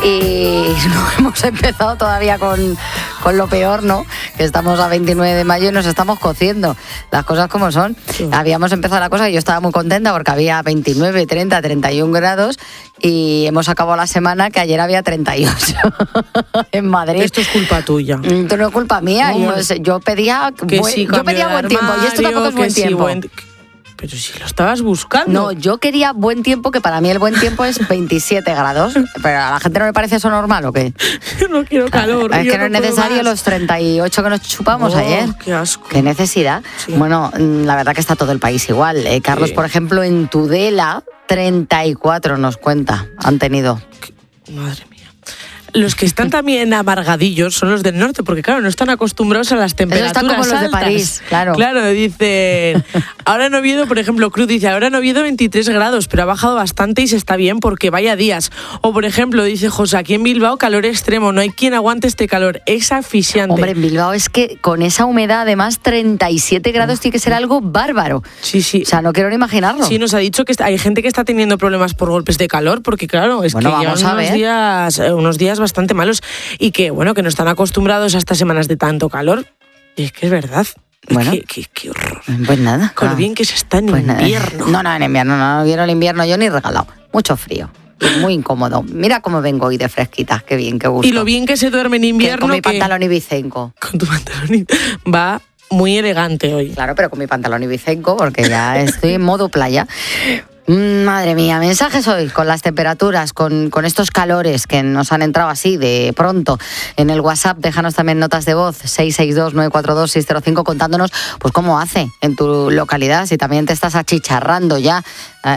Y no hemos empezado todavía con lo peor, ¿no? Que estamos a 29 de mayo y nos estamos cociendo. Las cosas como son. Sí. Habíamos empezado la cosa y yo estaba muy contenta porque había 29, 30, 31 grados y hemos acabado la semana que ayer había 38 en Madrid. Esto es culpa tuya. Esto no es culpa mía. Yo pedía buen tiempo y esto tampoco es buen tiempo. Pero si lo estabas buscando. No, yo quería buen tiempo, que para mí el buen tiempo es 27 grados. Pero a la gente no le parece eso normal, ¿o qué? Yo no quiero calor. Es que no es necesario los 38 que nos chupamos ayer. Qué asco. Qué necesidad. Sí. Bueno, la verdad que está todo el país igual. Carlos, sí. Por ejemplo, en Tudela, 34 nos cuenta, han tenido. Madre mía. Los que están también amargadillos son los del norte, porque claro, no están acostumbrados a las temperaturas altas. Están como los de París, claro. Claro, dicen, ahora en Oviedo, por ejemplo, Cruz dice, ahora en Oviedo 23 grados, pero ha bajado bastante y se está bien porque vaya días. O por ejemplo, dice José, aquí en Bilbao calor extremo, no hay quien aguante este calor, es asfixiante. Hombre, en Bilbao es que con esa humedad, además 37 grados tiene que ser algo bárbaro. Sí, sí. O sea, no quiero ni imaginarlo. Sí, nos ha dicho que hay gente que está teniendo problemas por golpes de calor, porque claro, es que llevan unos días bastante malos y que, bueno, que no están acostumbrados a estas semanas de tanto calor. Y es que es verdad. Bueno, qué horror. Pues nada. Con lo bien que se está en invierno. No, en invierno no quiero el invierno yo ni regalado. Mucho frío. Muy incómodo. Mira cómo vengo hoy de fresquita. Qué bien, qué gusto. Y lo bien que se duerme en invierno. Con mi pantalón ibicenco. Con tu pantalón va muy elegante hoy. Claro, pero con mi pantalón ibicenco porque ya estoy en modo playa. Madre mía, mensajes hoy con las temperaturas, con estos calores que nos han entrado así de pronto en el WhatsApp. Déjanos también notas de voz 662-942-605 contándonos pues cómo hace en tu localidad, si también te estás achicharrando ya